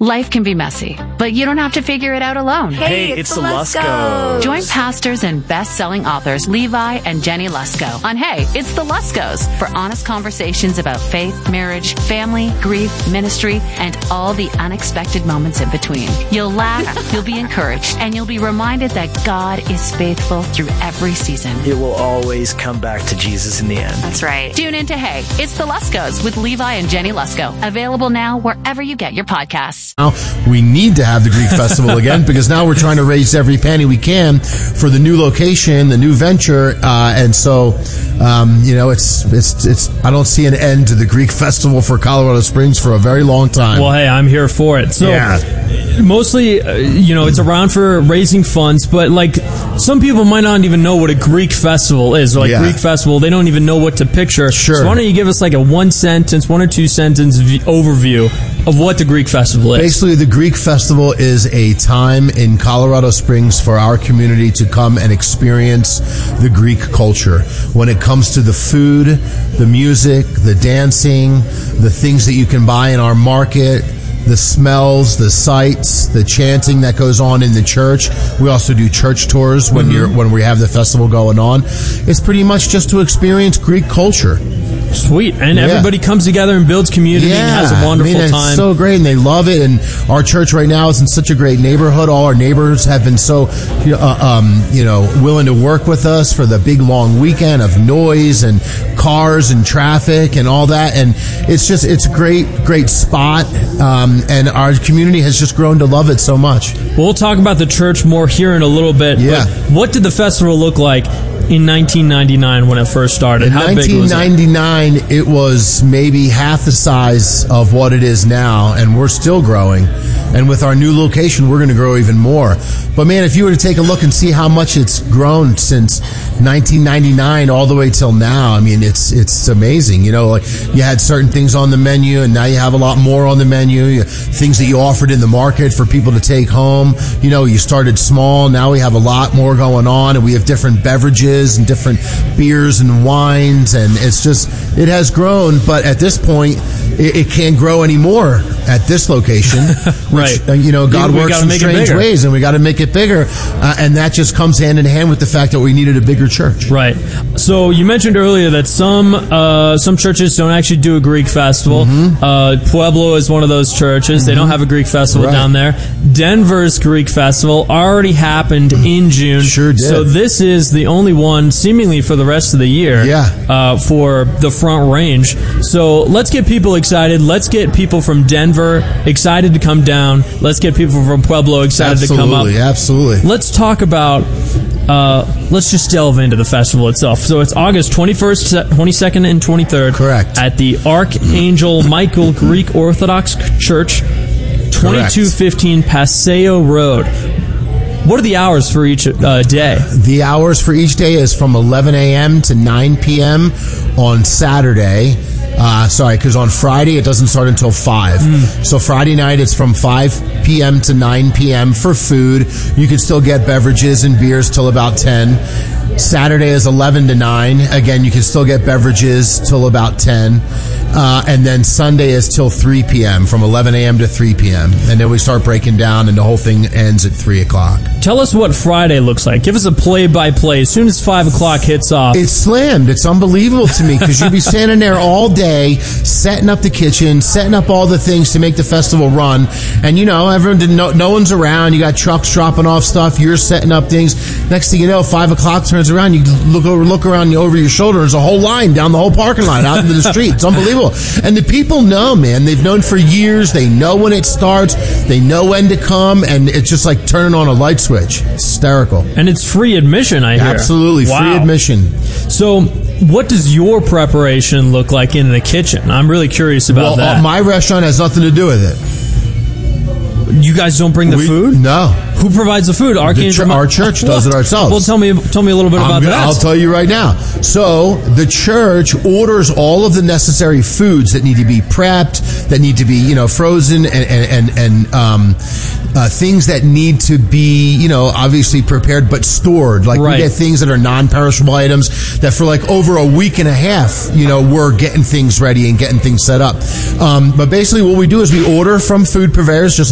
Life can be messy, but you don't have to figure it out alone. Hey, it's the Luskos. Join pastors and best-selling authors Levi and Jenny Lusko on Hey, it's the Luskos for honest conversations about faith, marriage, family, grief, ministry, and all the unexpected moments in between. You'll laugh, you'll be encouraged, and you'll be reminded that God is faithful through every season. It will always come back to Jesus in the end. That's right. Tune in to Hey, it's the Luskos with Levi and Jenny Lusko. Available now wherever you get your podcasts. Now we need to have the Greek Festival again because now we're trying to raise every penny we can for the new location, the new venture, and so it's. I don't see an end to the Greek Festival for Colorado Springs for a very long time. Well, hey, I'm here for it. So mostly, it's around for raising funds, but like some people might not even know what a Greek festival is. Or Greek festival, they don't even know what to picture. Sure. So why don't you give us like a one or two sentence overview of what the Greek festival is? Basically, the Greek Festival is a time in Colorado Springs for our community to come and experience the Greek culture. When it comes to the food, the music, the dancing, the things that you can buy in our market, the smells, the sights, the chanting that goes on in the church. We also do church tours when we have the festival going on. It's pretty much just to experience Greek culture. Sweet. And everybody comes together and builds community and has a wonderful time. It's so great, and they love it. And our church right now is in such a great neighborhood. All our neighbors have been so, willing to work with us for the big long weekend of noise and cars and traffic and all that. And it's a great spot. And our community has just grown to love it so much. We'll talk about the church more here in a little bit. Yeah. But what did the festival look like in 1999 when it first started? In How big was it? 1999, it was maybe half the size of what it is now, and we're still growing. And with our new location, we're going to grow even more. But man, if you were to take a look and see how much it's grown since 1999 all the way till now, I mean, it's amazing. You had certain things on the menu, and now you have a lot more on the menu. Things that you offered in the market for people to take home. You started small. Now we have a lot more going on, and we have different beverages and different beers and wines, and it has grown. But at this point, it can't grow anymore at this location. Right. God works in strange ways, and we got to make it bigger. And that just comes hand in hand with the fact that we needed a bigger church. Right. So you mentioned earlier that some churches don't actually do a Greek festival. Pueblo is one of those churches. They don't have a Greek festival down there. Denver's Greek festival already happened in June. Sure did. So this is the only one seemingly for the rest of the year for the Front Range. So let's get people excited. Let's get people from Denver excited to come down. Let's get people from Pueblo excited to come up. Absolutely. Let's talk about, let's just delve into the festival itself. So it's August 21st, 22nd, and 23rd. Correct. At the Archangel Michael Greek Orthodox Church, 2215 Paseo Road. What are the hours for each day? The hours for each day is from 11 a.m. to 9 p.m. on Saturday. Because on Friday it doesn't start until 5. So Friday night it's from 5 p.m. to 9 p.m. for food. You can still get beverages and beers till about 10. Saturday is 11 to 9. Again, you can still get beverages till about 10. And then Sunday is till 3 p.m., from 11 a.m. to 3 p.m. And then we start breaking down, and the whole thing ends at 3 o'clock. Tell us what Friday looks like. Give us a play-by-play. As soon as 5 o'clock hits off. It's slammed. It's unbelievable to me because you'll be standing there all day, setting up the kitchen, setting up all the things to make the festival run. And, no one's around. You got trucks dropping off stuff. You're setting up things. Next thing you know, 5 o'clock turns around. You look around over your shoulder. There's a whole line down the whole parking lot out into the street. It's unbelievable. And the people know, man. They've known for years. They know when it starts. They know when to come. And it's just like turning on a light switch. It's hysterical. And it's free admission, I hear. Absolutely. Wow. Free admission. So what does your preparation look like in the kitchen? I'm really curious about that. My restaurant has nothing to do with it. You guys don't bring the food? No. Who provides the food? Archangel? Our church does it ourselves. Well, tell me a little bit about that. I'll tell you right now. So the church orders all of the necessary foods that need to be prepped, that need to be frozen, and things that need to be obviously prepared but stored. Like we get things that are non-perishable items that for like over a week and a half, we're getting things ready and getting things set up. But basically, what we do is we order from food purveyors, just